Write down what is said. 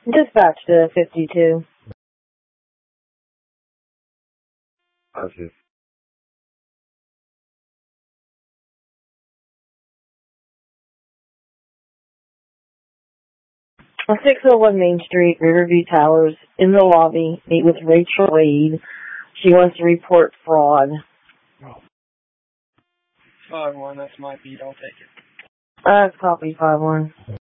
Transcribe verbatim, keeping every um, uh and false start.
Dispatch to fifty-two. Okay. six oh one Main Street, Riverview Towers, in the lobby. Meet with Rachel Wade. She wants to report fraud. five one, that's my beat. I'll take it. Uh, copy five one.